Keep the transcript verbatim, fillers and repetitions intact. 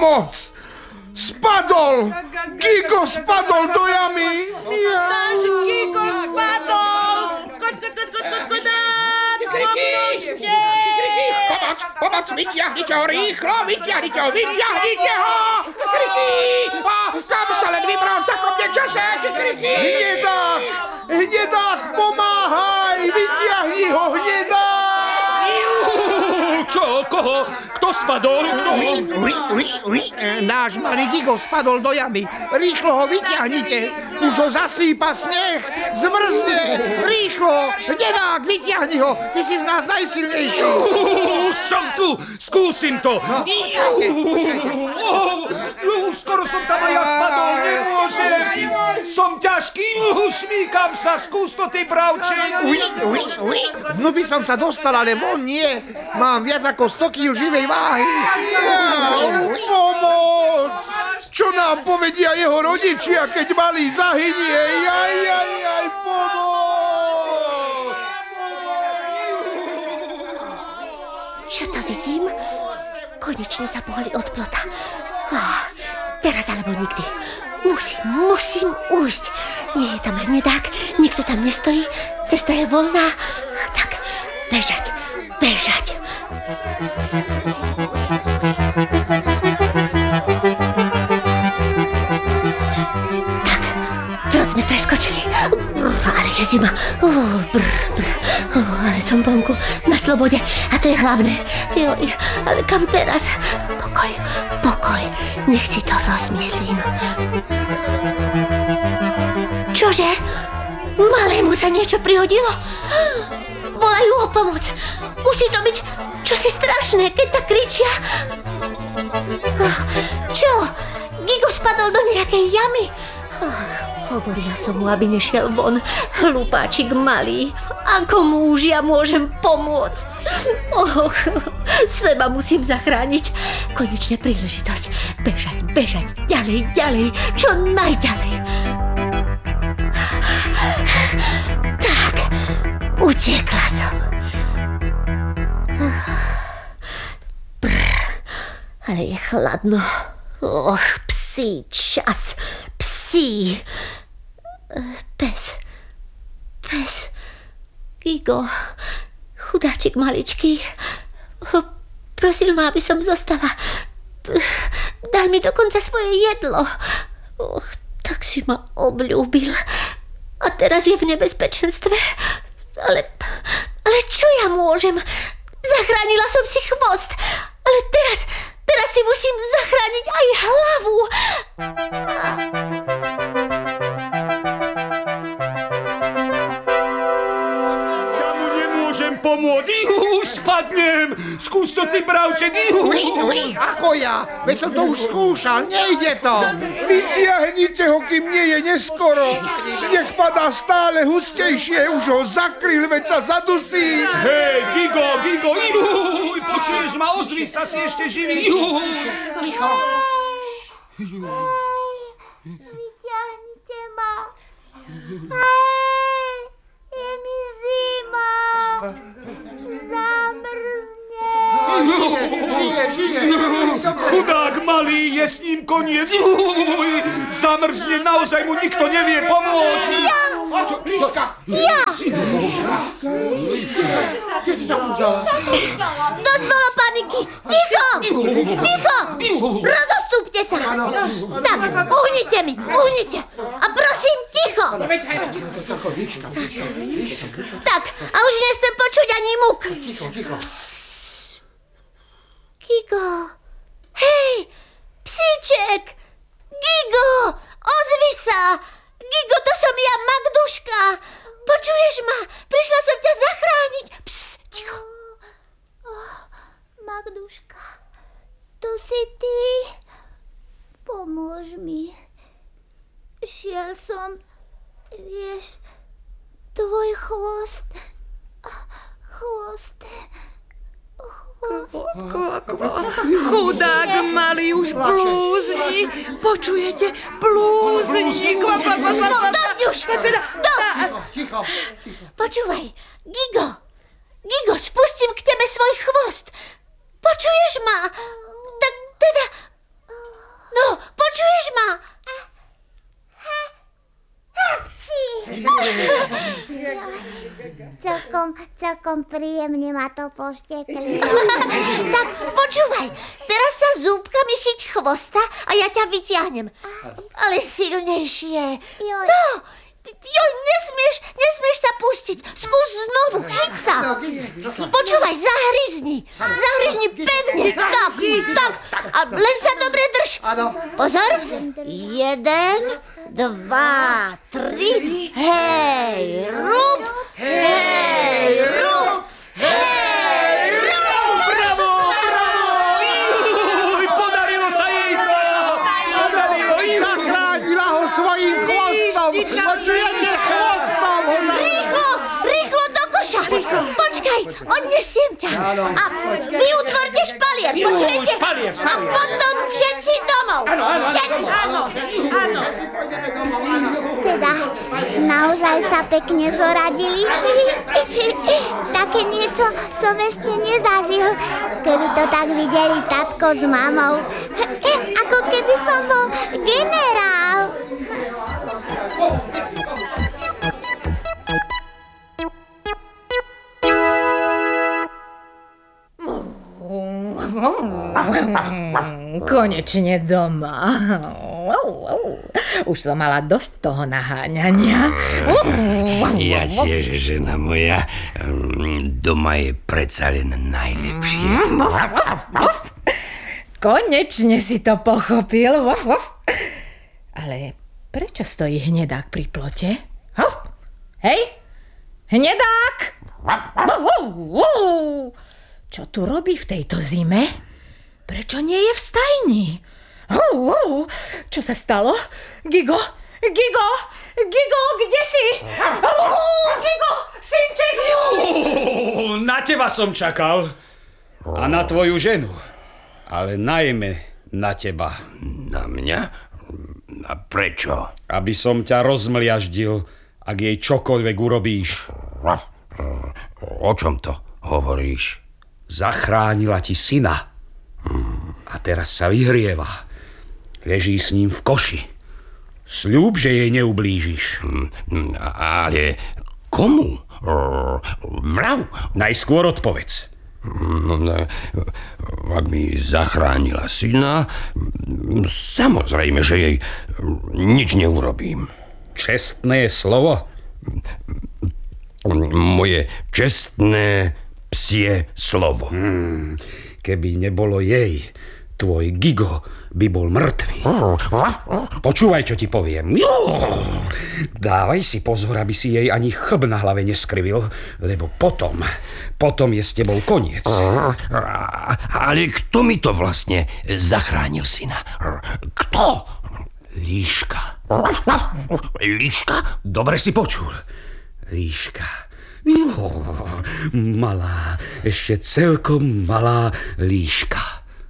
Pomoc! Spadol! Gigo spadol do jamy! Náš Gigo spadol! Koď, koď, koď, koď, koď, koď, pomôžte! Pomoc, pomoc, vyťahnite ho rýchlo, vyťahnite ho, vyťahnite ho! Kriky! A kam sa len vybral v takom nečase? Kriky! Hnedák! Hnedák, pomáhaj! Vyťahni ho, hnedák! Čo? Koho? Kto spadol? Kto? Ui, ui, ui, ui. Náš malý Gigo spadol do jamy. Rýchlo ho vyťahnite. Už ho zasýpa sneh. Zmrzne. Rýchlo. Hnedák, vyťahni ho. Ty si z nás najsilnejší. Už som tu. Skúsim to. Už skoro som tam aj ja spadol. Nemôžem. Som ťažký. Šmíkam sa. Skús to, ty bravče. Ui, ui, ui. No by som sa dostal, ale von nie. Mám viac ako sto kíl živej váhy. Pomoc! Čo nám povedia jeho rodičia, keď malý zahynie? Jaj, jaj, jaj, pomoc! Čo to vidím? Konečne sa pohli od plota. Ah, teraz alebo nikdy. Musím, musím ujsť. Nie je tam hnedák, nikto tam nestojí, cesta je voľná. Tak, bežať, bežať. Tak, plot sme preskočili. Brr, ale je zima. Uh, brr, brr. Uh, ale som vonku, na slobode. A to je hlavné. Joj, ale kam teraz? Pokoj, pokoj. Nech si to rozmyslím. Čože? Malému sa niečo prihodilo? Volajú o pomoc. Musí to byť čosi strašné, keď tak kričia. Čo? Gigo spadol do nejakej jamy? Ach, hovorila som mu, aby nešiel von. Hlupáčik malý. Ako muž ja môžem pomôcť? Och, seba musím zachrániť. Konečne príležitosť. Bežať, bežať, ďalej, ďalej. Čo najďalej. Tak, utiekla som. Brr, ale je chladno. Och, psí čas. Psí. Pes. Pes. Gigo. Chudáčik maličký. Prosil ma, aby som zostala. Dal mi dokonca svoje jedlo. Och, tak si ma obľúbil. A teraz je v nebezpečenstve. Ale, ale čo ja môžem? Zachránila som si chvost. Ale teraz, teraz si musím zachrániť aj hlavu. Ja mu nemôžem pomôcť. Už spadnem. Skús to, ty bravček. Ui, ui, ako ja? Veď som to už skúšal, nejde to. Vytiahnite ho, kým nie je neskoro. Sneh padá stále hustejšie, už ho zakryl, veď sa zadusí. Hej, Gigo, Gigo. Juj, počuješ ma? Ozvi sa, si ešte živý. Juj. Ticho. Vyťahnite ma. Hej, je mi zima. Zamrzne. Žije, žije, žije. Chudák malý, je s ním koniec. Juj, zamrzne, naozaj mu nikto nevie pomôcť. Ja! Čo, Čiška? Ja! Kde si sa tu vzala? Dosť bolo paniky! Ticho! Ticho! Rozostúpte sa! Tak, uhnite mi, uhnite! A prosím, ticho! Tak, a už nechcem počuť ani muk! Ticho, ticho. Gigo! Hej! Psíček! Gigo! Ozvi sa! Gigo, to som ja, Magduška! Počuješ ma? Prišla som ťa zachrániť! Psst, ticho! Magduška, to si ty? Pomôž mi. Šiel som, vieš, tvoj chvost, chvost, chvost. Chudák malý už blúzni. Počujete? Blúzni. No, dosť už! Dosť! Ticho. Počúvaj, Gigo, Gigo, spustím k tebe svoj chvost. Počuješ ma? Tak teda, Celkom, celkom príjemne ma to poštekli. Tak počúvaj, teraz sa zúbkami chyť chvosta a ja ťa vyťahnem. Ale silnejšie. Joj. No, joj, nesmieš, nesmieš sa pustiť. Skús znovu, chyť sa. Počúvaj, zahryzni. Zahryzni pevne. Tak, tak. A len sa dobre drž. Pozor. Jeden, dva, tri. Hej, rúb. Hej, rúb. Hej, rúb. Bravo, bravo! Juj, podarilo sa jej to! Zachránila ho svojím chvostom. Počujete? Chvostom ho zachránila. Rýchlo, rýchlo do koša. Počkaj, odnesiem ťa. A vy utvorte špalier, počujete? špalier, A špalier. potom všetci domov. Všetci. Áno, áno. Teda, naozaj sa pekne zoradili. Také niečo som ešte nezažil, keby to tak videli tatko s mamou. Ako keby som bol generál. Konečne doma. Už som mala dosť toho naháňania. Ja tiež, žena moja. Doma je predsa len najlepšie. Konečne si to pochopil. Ale prečo stojí hnedák pri plote? Hej, hnedák! Čo tu robí v tejto zime? Prečo nie je v stajni? Čo sa stalo? Gigo? Gigo? Gigo, kde si? Gigo, synček! Na teba som čakal. A na tvoju ženu. Ale najmä na teba. Na mňa? A prečo? Aby som ťa rozmliaždil, ak jej čokoľvek urobíš. O čom to hovoríš? Zachránila ti syna. A teraz sa vyhrieva. Leží s ním v koši. Sľub, že jej neublížiš. Ale komu? Vrav? Najskôr odpovedz. Ak mi zachránila syna, samozrejme, že jej nič neurobím. Čestné slovo? Moje čestné psie slovo. Hmm, keby nebolo jej, tvoj Gigo by bol mŕtvý. Počúvaj, čo ti poviem. Dávaj si pozor, aby si jej ani chlb na hlave neskrivil, lebo potom, potom je s tebou koniec. Ale kto mi to vlastne zachránil syna? Kto? Líška. Líška? Dobre si počul. Líška. Jo, malá, ešte celkom malá líška.